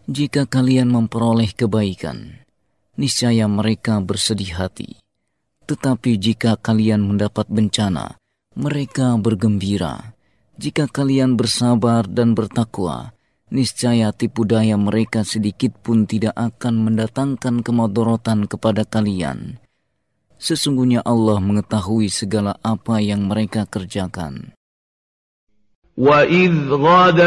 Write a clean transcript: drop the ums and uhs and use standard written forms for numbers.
Jika kalian memperoleh kebaikan, niscaya mereka bersedih hati. Tetapi jika kalian mendapat bencana, mereka bergembira. Jika kalian bersabar dan bertakwa, niscaya tipu daya mereka sedikit pun tidak akan mendatangkan kemadharatan kepada kalian. Sesungguhnya Allah mengetahui segala apa yang mereka kerjakan. وَإِذْ غَدَوْا